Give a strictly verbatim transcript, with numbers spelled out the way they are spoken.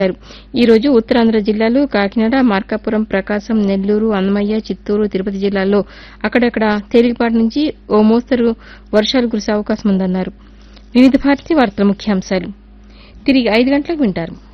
ఈ రోజు ఉత్తరాంధ్ర జిల్లాలు కాకినాడ, మార్కాపురం, ప్రకాశం, నెల్లూరు, అన్నమయ్య, చిత్తూరు, తిరుపతి జిల్లాల్లో అక్కడక్కడ తేలికపాటి నుంచి ఓ మోస్తరు వర్షాలు కురిసే అవకాశం ఉందన్నారు. వివిధ భారతి వార్తల ముఖ్యాంశాలు తిరిగి ఐదు గంటలకు వింటారు.